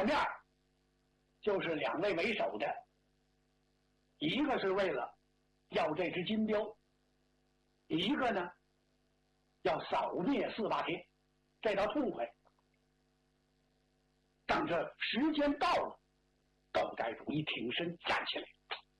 面就是2位为首的，一个是为了要这只金镖，一个呢要扫灭4霸天，这倒痛快。当这时间到了，窦寨主一挺身站起来，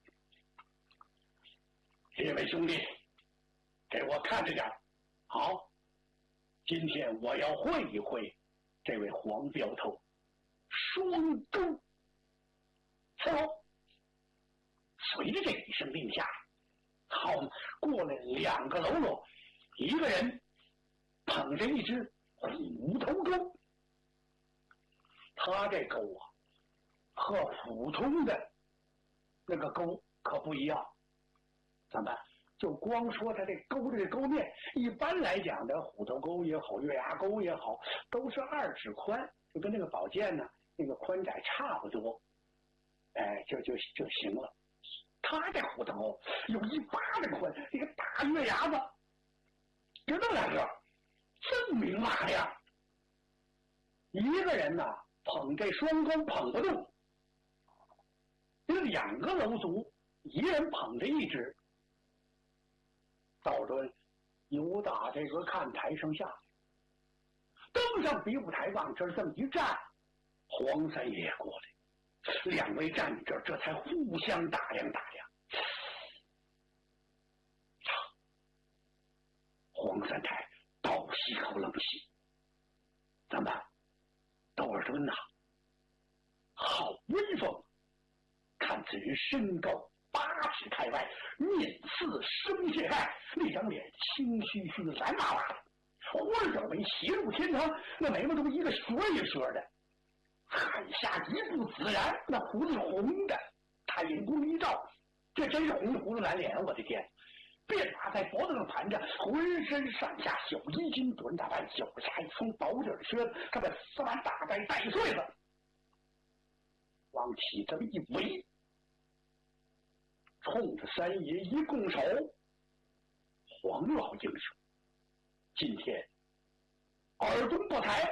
这位兄弟，给我看着点。好，今天我要会一会这位黄镖头双钩。伺候。随着这一声令下，好，过来2个喽啰，一个人捧着一只虎头钩。他这钩啊，和普通的那个钩可不一样。咱们就光说他这钩这个钩面，一般来讲的虎头钩也好，月牙钩也好，都是2指宽，就跟那个宝剑呢那个宽窄差不多，就行了。他这虎头钩有1巴掌宽，一个大月牙子，就这么2个，真明麻呀！一个人呢捧这双钩捧不动，这2个楼族，一人捧着一只。道准由打这个看台上下，登上比武台往这儿这么一站，黄三爷过来，2位站这儿，这才互相打量。黄三太倒吸口冷气，咱们窦尔敦呐，好威风！看此人身高8尺开外，面似生蟹盖，那张脸青须须蓝麻麻的，忽而转为斜入天堂，那眉毛都一个削一削的，汗下一步自然，那胡子是红的，他眼光一照，这真是红胡子蓝脸，我的天！便把在脖子上盘着，浑身上下小衣襟短打扮，脚下一双薄底的靴子，他把丝袜大概带穗子，往起这么一围，冲着三爷一拱手：“黄老英雄，今天耳东不才，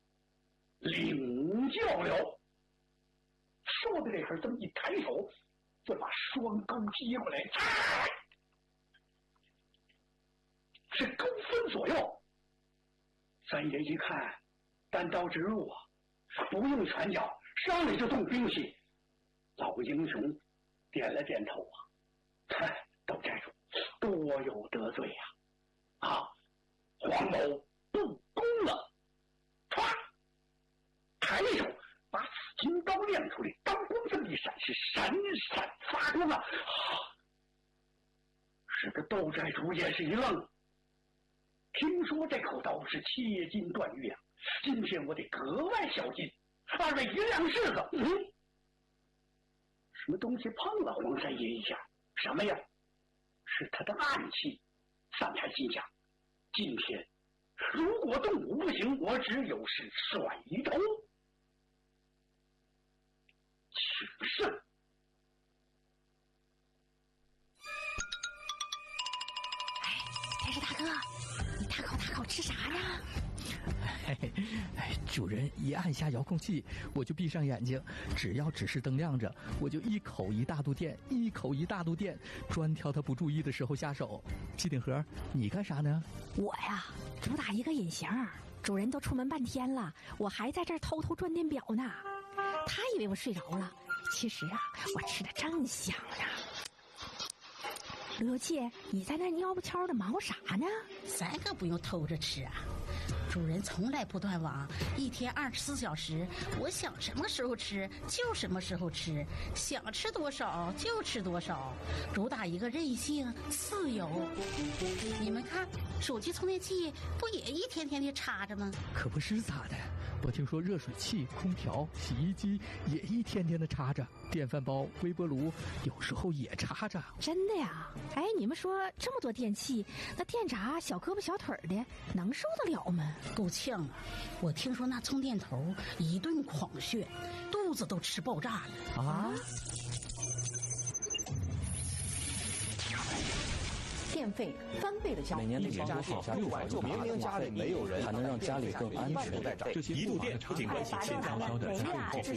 领教了。”说的这会儿，这么一抬手，就把双钩接过来，是钩分左右。三爷一看，单刀直入啊，不用拳脚，上来就动兵器。老英雄点了点头啊，窦寨主多有得罪呀！黄某不恭了。唰，抬手把紫金刀亮出来，刀光这么一闪，是闪闪发光啊！是个窦寨主也是一愣。听说这口刀是切金断玉啊，今天我得格外小心。2位一亮柿子，什么东西碰了黄三爷一下？什么呀？是他的暗器。三太心想，今天如果动武不行，我只有是甩头取胜。 天师大哥，你大口吃啥呀？ 主人一按下遥控器，我就闭上眼睛，只要指示灯亮着，我就一口一大肚电，一口一大肚电，专挑他不注意的时候下手。机顶盒，你干啥呢？ 我呀，主打一个隐形，主人都出门半天了，我还在这儿偷偷转电表呢。他以为我睡着了，其实啊，我吃的正香呢。刘七，你在那蔫不悄的忙活啥呢？ 咱可不用偷着吃啊，主人从来不断网，1天24小时，我想什么时候吃就什么时候吃，想吃多少就吃多少，主打一个任性自由。你们看，手机充电器不也一天天的插着吗？ 可不是咋的，我听说热水器、空调、洗衣机也一天天的插着，电饭煲、微波炉有时候也插着。 真的呀？哎，你们说这么多电器，那电闸小胳膊小腿的能受得了吗？ 够呛啊！我听说那充电头一顿狂炫，肚子都吃爆炸了啊！ 电费翻倍的交， 每年的年多好，6万就明明家里没有人，还能让家里更安全。 一度电不仅关系现在